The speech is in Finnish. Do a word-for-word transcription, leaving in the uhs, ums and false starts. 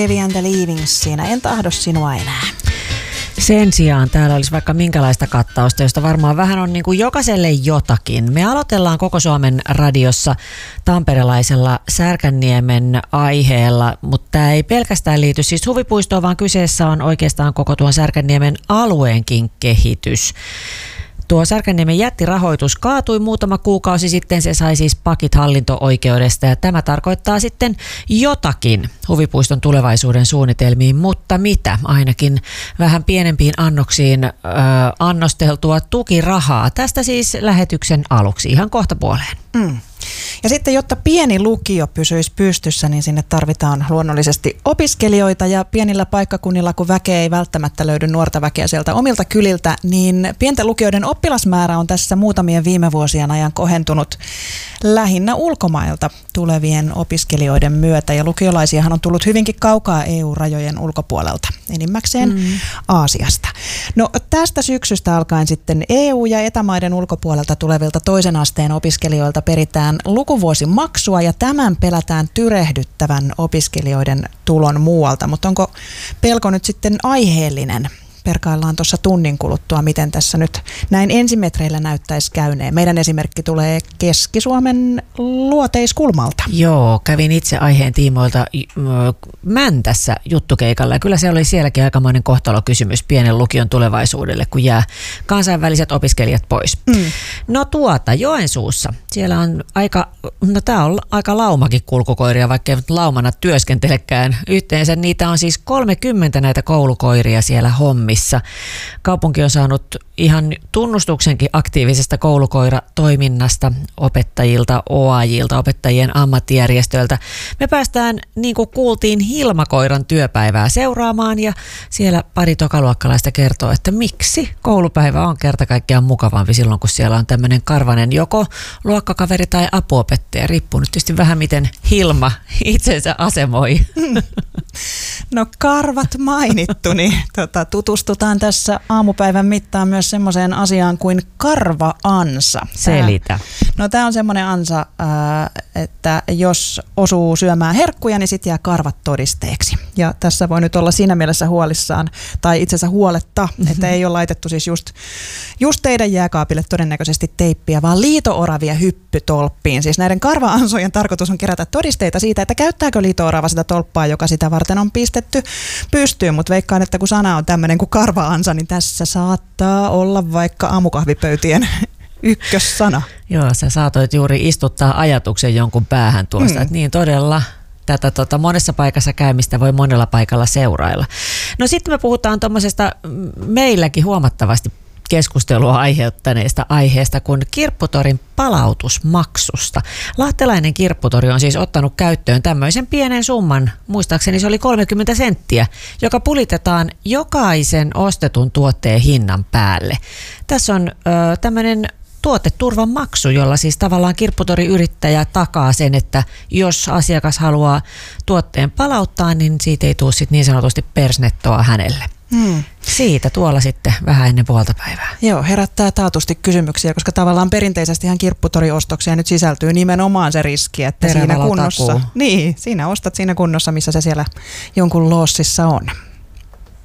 Devi and the Leavings siinä En tahdo sinua enää. Sen sijaan täällä olisi vaikka minkälaista kattausta, josta varmaan vähän on niin kuin jokaiselle jotakin. Me aloitellaan Koko Suomen radiossa tamperelaisella Särkänniemen aiheella, mutta tämä ei pelkästään liity siis huvipuistoon, vaan kyseessä on oikeastaan koko tuon Särkänniemen alueenkin kehitys. Tuo Särkänniemen jättirahoitus kaatui muutama kuukausi sitten, se sai siis pakit hallinto-oikeudesta ja tämä tarkoittaa sitten jotakin huvipuiston tulevaisuuden suunnitelmiin, mutta mitä? Ainakin vähän pienempiin annoksiin ö, annosteltua tukirahaa. Tästä siis lähetyksen aluksi ihan kohta puoleen. Mm. Ja sitten, jotta pieni lukio pysyisi pystyssä, niin sinne tarvitaan luonnollisesti opiskelijoita ja pienillä paikkakunnilla, kun väkeä ei välttämättä löydy nuorta väkeä sieltä omilta kyliltä, niin pienten lukioiden oppilasmäärä on tässä muutamien viime vuosien ajan kohentunut lähinnä ulkomailta tulevien opiskelijoiden myötä. Ja lukiolaisiahan on tullut hyvinkin kaukaa E U-rajojen ulkopuolelta, enimmäkseen mm. Aasiasta. No tästä syksystä alkaen sitten E U- ja etämaiden ulkopuolelta tulevilta toisen asteen opiskelijoilta peritään lukuvuosimaksua ja tämän pelätään tyrehdyttävän opiskelijoiden tulon muualta. Mutta onko pelko nyt sitten aiheellinen? Perkaillaan tuossa tunnin kuluttua, miten tässä nyt näin ensimetreillä näyttäisi käyneen. Meidän esimerkki tulee Keski-Suomen Luoteiskulmalta. Joo, kävin itse aiheen tiimoilta Mäntässä juttukeikalla ja kyllä se oli sielläkin aikamoinen kohtalokysymys pienen lukion tulevaisuudelle, kun jää kansainväliset opiskelijat pois. Mm. No tuota, Joensuussa, siellä on aika, no tää on aika laumakin kulkukoiria, vaikka ei laumana työskentelekään. Yhteensä niitä on siis kolmekymmentä näitä koulukoiria siellä hommissa. Kaupunki on saanut ihan tunnustuksenkin aktiivisesta koulukoiratoiminnasta opettajilta, O A J:lta, opettajien ammattijärjestöiltä. Me päästään, niin kuin kuultiin, Hilmakoiran työpäivää seuraamaan ja siellä pari tokaluokkalaista kertoo, että miksi koulupäivä on kerta kaikkiaan mukavampi silloin, kun siellä on tämmöinen karvanen joko luokkakaveri tai apuopettaja. Riippuu nyt tietysti vähän, miten Hilma itsensä asemoi. No karvat mainittu, niin tota, tutustutaan tässä aamupäivän mittaan myös semmoiseen asiaan kuin karva-ansa. Selitä. No tämä on semmoinen ansa, että jos osuu syömään herkkuja, niin sitten jää karvat todisteeksi. Ja tässä voi nyt olla siinä mielessä huolissaan, tai itse asiassa huoletta, mm-hmm. että ei ole laitettu siis just, just teidän jääkaapille todennäköisesti teippiä, vaan liito-oravia hyppytolppiin. Siis näiden karva-ansojen tarkoitus on kerätä todisteita siitä, että käyttääkö liito-orava sitä tolppaa, joka sitä varten on pistetty pystyyn. Mutta veikkaan, että kun sana on tämmöinen kuin karva-ansa, niin tässä saattaa olla vaikka aamukahvipöytien ykkössana. Joo, sä saatoit juuri istuttaa ajatuksen jonkun päähän tuosta, mm. että niin todella tätä tota, monessa paikassa käymistä voi monella paikalla seurailla. No sitten me puhutaan tuommoisesta meilläkin huomattavasti keskustelua aiheuttaneesta aiheesta kuin Kirpputorin palautusmaksusta. Lahtelainen Kirpputori on siis ottanut käyttöön tämmöisen pienen summan, muistaakseni se oli kolmekymmentä senttiä, joka pulitetaan jokaisen ostetun tuotteen hinnan päälle. Tässä on ö, tämmöinen tuoteturvan maksu, jolla siis tavallaan Kirpputori-yrittäjä takaa sen, että jos asiakas haluaa tuotteen palauttaa, niin siitä ei tule sit niin sanotusti persnettoa hänelle. Hmm. Siitä tuolla sitten vähän ennen puolta päivää. Joo, herättää taatusti kysymyksiä, koska tavallaan perinteisesti ihan Kirpputori-ostoksia nyt sisältyy nimenomaan se riski, että siinä kunnossa, niin, siinä ostat siinä kunnossa, missä se siellä jonkun loossissa on.